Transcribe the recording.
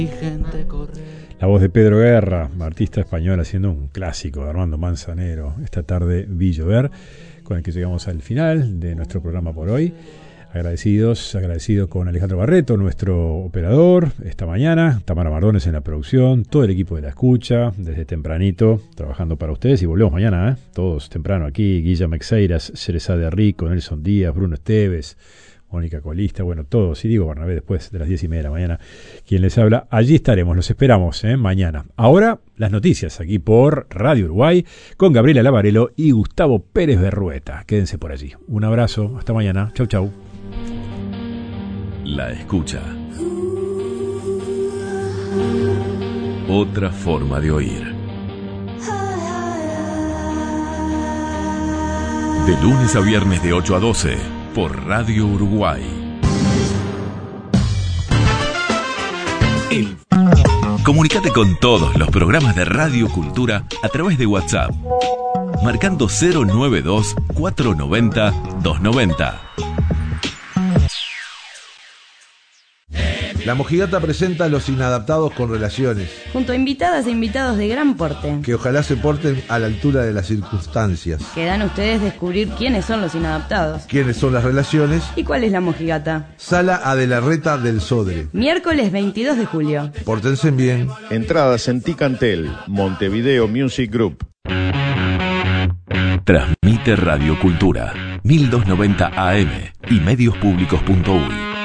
La voz de Pedro Guerra, artista español haciendo un clásico de Armando Manzanero. Esta tarde vi llover, con el que llegamos al final de nuestro programa por hoy. Agradecido con Alejandro Barreto, nuestro operador, esta mañana, Tamara Mardones en la producción, todo el equipo de La Escucha, desde tempranito, trabajando para ustedes, y volvemos mañana, todos temprano aquí, Guillermo Mexeiras, Cerezade Rico, Nelson Díaz, Bruno Esteves, Mónica Colista, bueno, todos, y Diego Bernabé después de las 10:30 de la mañana, quien les habla, allí estaremos, los esperamos mañana. Ahora, las noticias aquí por Radio Uruguay, con Gabriela Lavarello y Gustavo Pérez Berrueta. Quédense por allí. Un abrazo, hasta mañana, chau chau. La Escucha. Otra forma de oír. De lunes a viernes de 8 a 12 por Radio Uruguay. Comunicate con todos los programas de Radio Cultura a través de WhatsApp, marcando 092 490 290. La Mojigata presenta a Los Inadaptados con Relaciones, junto a invitadas e invitados de gran porte, que ojalá se porten a la altura de las circunstancias. Quedan ustedes descubrir quiénes son los inadaptados, quiénes son las relaciones y cuál es la mojigata. Sala Adelarreta del Sodre, miércoles 22 de julio. Pórtense bien. Entradas en Ticantel, Montevideo Music Group. Transmite Radio Cultura, 1290 AM y mediospublicos.uy.